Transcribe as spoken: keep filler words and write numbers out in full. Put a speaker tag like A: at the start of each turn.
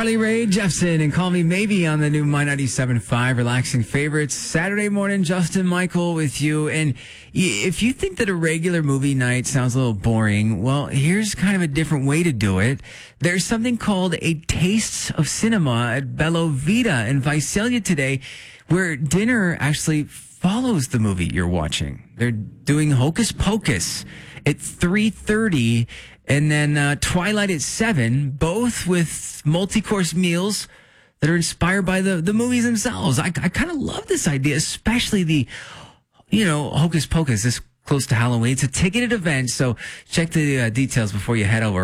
A: Carly Rae Jepsen and Call Me Maybe on the new My ninety-seven point five Relaxing Favorites. Saturday morning, Justin Michael with you. And if you think that a regular movie night sounds a little boring, well, here's kind of a different way to do it. There's something called a Tastes of Cinema at Bello Vita in Visalia today, where dinner actually follows the movie you're watching. They're doing Hocus Pocus at three thirty, and then uh, Twilight at seven, both with multi-course meals that are inspired by the, the movies themselves. I, I kind of love this idea, especially the, you know, Hocus Pocus this close to Halloween. It's a ticketed event, so check the uh, details before you head over.